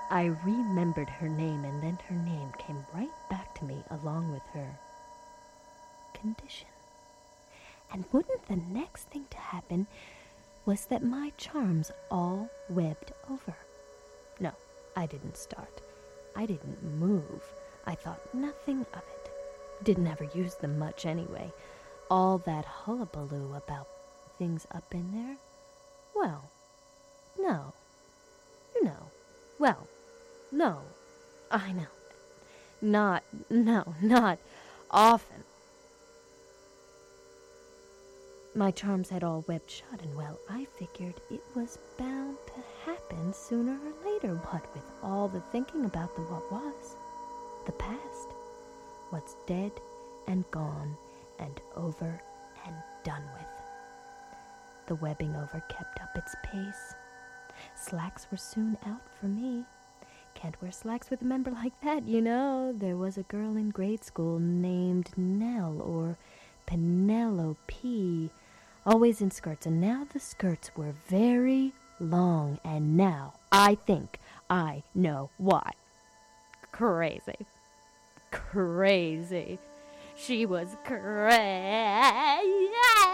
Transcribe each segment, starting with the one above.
I remembered her name, and then her name came right back to me along with her condition. And wouldn't the next thing to happen was that my charms all webbed over. No, I didn't start. I didn't move. I thought nothing of it. Didn't ever use them much anyway. All that hullabaloo about things up in there? Well, no. You know. Well, no. I know. Not often. My charms had all webbed shut, and well, I figured it was bound to happen sooner or later. What with all the thinking about the what was, the past, what's dead and gone and over and done with. The webbing over kept up its pace. Slacks were soon out for me. Can't wear slacks with a member like that, you know. There was a girl in grade school named Nell or Penelope, always in skirts, and now the skirts were very long, and now I think I know why. Crazy. She was crazy.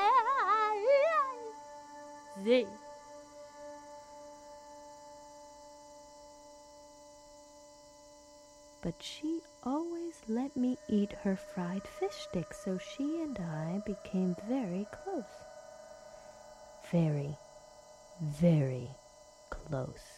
But she always let me eat her fried fish sticks, so she and I became very close. Very, very close.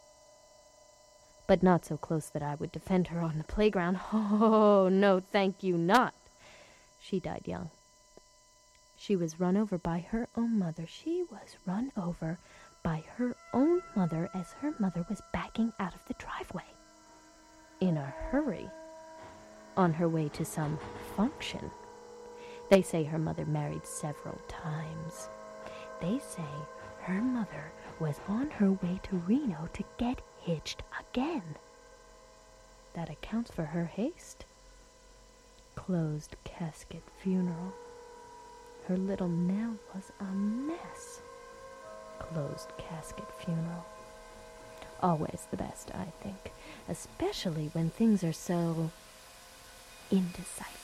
But not so close that I would defend her on the playground. Oh, no, thank you, not. She died young. She was run over by her own mother. She was run over by her own mother as her mother was backing out of the driveway. In a hurry, on her way to some function. They say her mother married several times. They say her mother was on her way to Reno to get hitched again. That accounts for her haste. Closed casket funeral. Her little Nell was a mess. Closed casket funeral. Always the best, I think, especially when things are so indecisive.